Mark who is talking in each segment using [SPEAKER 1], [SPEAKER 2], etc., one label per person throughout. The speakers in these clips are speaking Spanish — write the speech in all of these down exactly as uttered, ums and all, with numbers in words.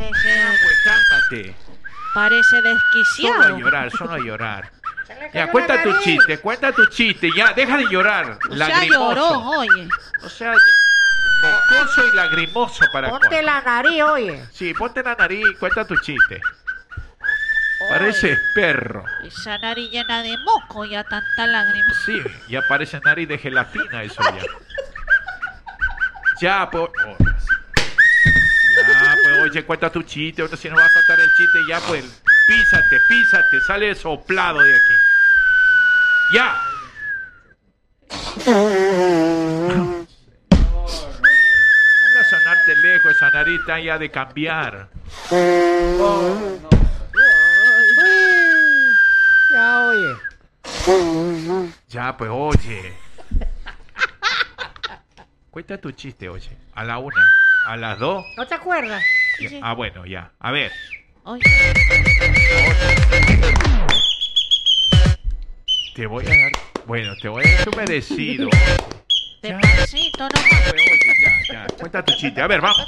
[SPEAKER 1] Parece...
[SPEAKER 2] Ah, pues cálmate.
[SPEAKER 1] Parece desquiciado.
[SPEAKER 2] Solo a llorar, solo a llorar. Ya, cuenta tu chiste, cuenta tu chiste, ya, deja de llorar.
[SPEAKER 1] O sea,
[SPEAKER 2] Lagrimoso.
[SPEAKER 1] lloró, oye.
[SPEAKER 2] O sea, mocoso y lagrimoso para
[SPEAKER 3] Ponte
[SPEAKER 2] colmo.
[SPEAKER 3] la nariz, oye.
[SPEAKER 2] Sí, ponte la nariz y cuenta tu chiste. Parece perro.
[SPEAKER 1] Esa nariz llena de moco y a tanta lágrima.
[SPEAKER 2] Sí, ya parece nariz de gelatina eso ya. Ya, pues... oh, ya, pues, oye, cuenta tu chiste, ahora si no vas a contar el chiste, ya, pues, písate, písate, sale soplado de aquí. Ya. Anda a sonarte lejos, esa nariz está ya de cambiar.
[SPEAKER 3] Ya, oye.
[SPEAKER 2] Ya, pues, oye. Cuenta tu chiste, oye. A la una, a las dos.
[SPEAKER 3] ¿No te acuerdas?
[SPEAKER 2] Ya. Ah, bueno, ya. A ver.
[SPEAKER 1] Oye,
[SPEAKER 2] Te voy a dar... Bueno, te voy a dar tu merecido. Ya,
[SPEAKER 1] despacito nomás.
[SPEAKER 2] pues, oye, ya, ya. Cuenta tu chiste. A ver, vamos.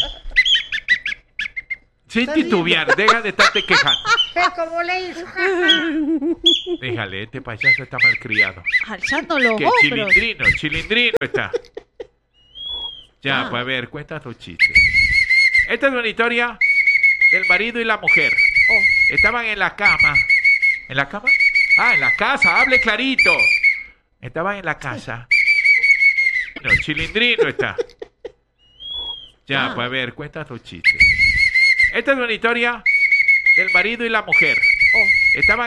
[SPEAKER 2] Sin titubear, deja de estarte quejando.
[SPEAKER 3] ¿Cómo le hizo?
[SPEAKER 2] Déjale, este payaso está malcriado.
[SPEAKER 1] Alzando los
[SPEAKER 2] Que
[SPEAKER 1] hombros.
[SPEAKER 2] chilindrino, chilindrino está. Ya,
[SPEAKER 1] Ah.
[SPEAKER 2] pues a ver, cuenta tu chiste. Esta es una historia del marido y la mujer.
[SPEAKER 1] Oh,
[SPEAKER 2] Estaban en la cama. ¿En la cama? Ah, en la casa, hable clarito. Estaban en la casa. No, chilindrino está. Ya,
[SPEAKER 1] Ah.
[SPEAKER 2] pues a ver, cuenta tu chiste. Esta es una historia del marido y la mujer.
[SPEAKER 1] oh.
[SPEAKER 2] Estaban